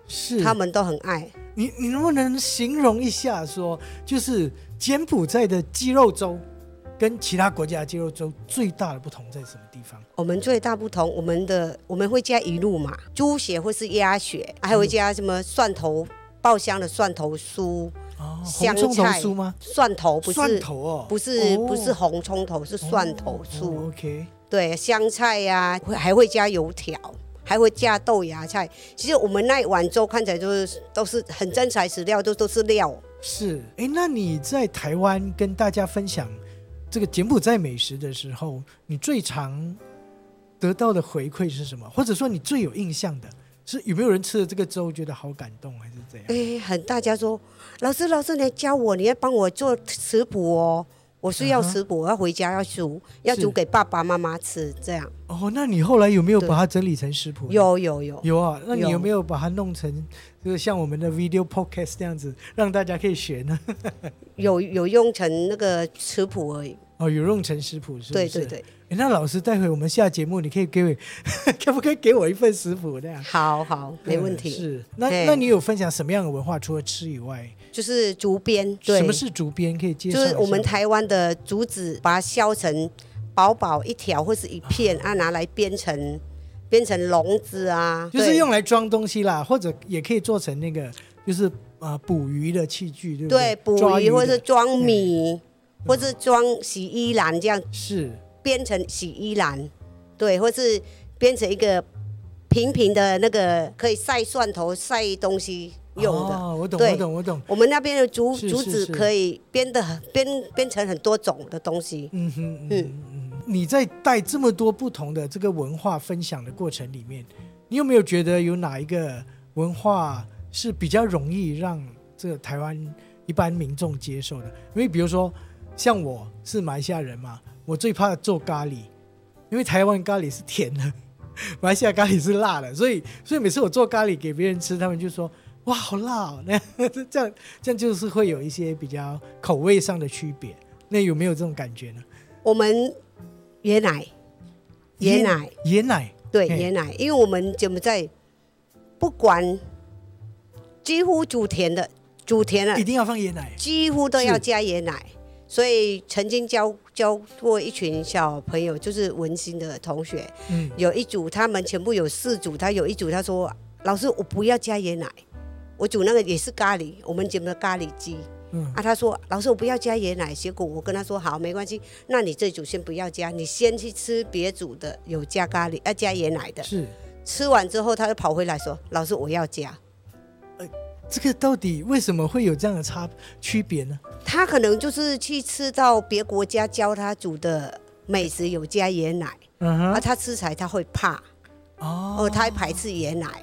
是他们都很爱。 你能不能形容一下说，就是柬埔寨的鸡肉粥跟其他国家的鸡肉粥最大的不同在什么地方？ 我们最大不同，我们会加鱼露嘛，猪血或是鸭血，还会加什么蒜头，爆香的蒜头酥。香红葱头菜酥吗？ 蒜头不是蒜头哦， 不是红葱头，是蒜头酥。 OK， 对，香菜呀、还会加油条，还会加豆芽菜。其实我们那一碗粥看起来都是很真材实料，都是料。 是，那你在台湾跟大家分享这个柬埔寨美食的时候，你最常得到的回馈是什么？或者说你最有印象的是有没有人吃了这个粥觉得好感动，还是怎样？ 大家说老师，你来教我，你要帮我做食谱哦。我是要食谱，我要回家要煮给爸爸妈妈吃，这样。 那你后来有没有把它整理成食谱？有啊。那你有没有把它弄成就是像我们的 video podcast 这样子，让大家可以学呢？ 有用成那个食谱而已。 有用成食谱是不是？ 对。 那老师待会我们下节目，你可以可不可以给我一份食谱这样？ 好，没问题。 是，那你有分享什么样的文化？除了吃以外， 就是竹编。对， 什么是竹编？可以介绍一下。 就是我们台湾的竹子，把它削成薄一条或是一片，拿来编成笼子啊， 就是用来装东西啦，或者也可以做成那个就是捕鱼的器具，对不对？ 对，捕鱼或是装米，或是装洗衣篮这样， 是编成洗衣篮，对，或是编成一个平的那个可以晒蒜头、晒东西用的。 我懂。 我们那边的竹是子可以编成很多种的东西。 你在带这么多不同的这个文化分享的过程里面，你有没有觉得有哪一个文化是比较容易让这个台湾一般民众接受的？因为比如说像我是马来西亚人嘛，我最怕做咖喱，因为台湾咖喱是甜的，马来西亚咖喱是辣的，所以每次我做咖喱给别人吃，他们就说哇好辣哦，这样就是会有一些比较口味上的区别。那有没有这种感觉呢？ 我们椰奶，对，椰奶，因为我们柬埔寨不管几乎煮甜的一定要放椰奶， 几乎都要加椰奶。所以曾经教过一群小朋友，就是文心的同学，有一组他们全部有4组，他有一组他说老师我不要加椰奶，我煮那个也是咖喱，我们柬埔寨咖喱鸡。他说老师我不要加椰奶，结果我跟他说好没关系，那你这组先不要加，你先去吃别组的有加咖喱加椰奶的。 是， 吃完之后他就跑回来说老师我要加。 这个到底为什么会有这样的区别呢？ 他可能就是去吃到别国家教他煮的美食有加椰奶，他吃起来他会怕，他会排斥椰奶。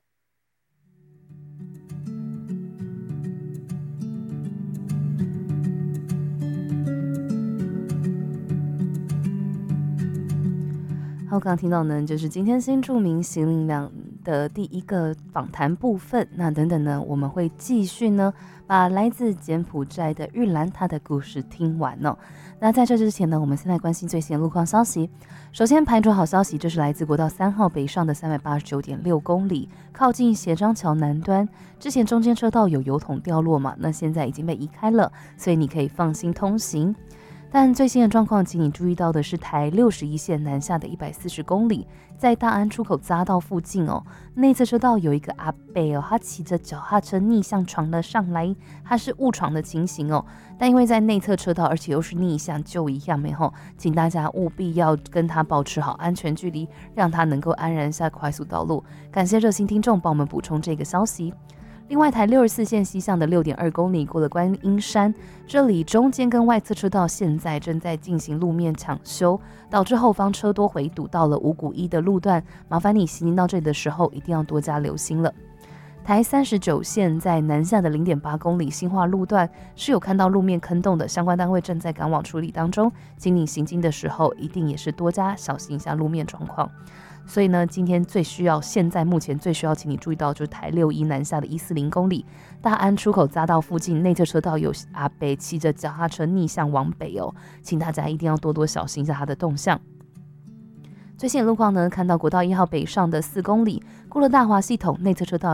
好，刚刚听到呢，就是今天新著名行领两的第一个访谈部分。那等等呢，我们会继续呢，把来自柬埔寨的玉兰她的故事听完哦。那在这之前呢，我们现在关心最新的路况消息。首先，排除好消息，这是来自国道3号北上的389.6公里，靠近协章桥南端。之前中间车道有油桶掉落嘛，那现在已经被移开了，所以你可以放心通行。但最新的状况，请你注意到的是台61线南下的140公里，在大安出口匝道附近哦，内侧车道有一个阿伯他骑着脚踏车逆向闯了上来，他是误闯的情形哦。但因为在内侧车道，而且又是逆向，就一样没吼，请大家务必要跟他保持好安全距离，让他能够安然下快速道路。感谢热心听众帮我们补充这个消息。另外，台64线西向的6.2公里过了观音山，这里中间跟外侧车道现在正在进行路面抢修，导致后方车多回堵到了五股一的路段，麻烦你行经到这里的时候一定要多加留心了。台39线在南下的 0.8 公里新化路段是有看到路面坑洞的，相关单位正在赶往处理当中，请你行经的时候一定也是多加小心一下路面状况。所以呢，今天目前最需要请你注意到就是台61南下的140公里，大安出口匝道附近内侧车道有阿北骑着脚踏车逆向往北哦，请大家一定要多多小心一下他的动向。最新的路况呢，看到国道1号北上的4公里，过了大华系统内侧车道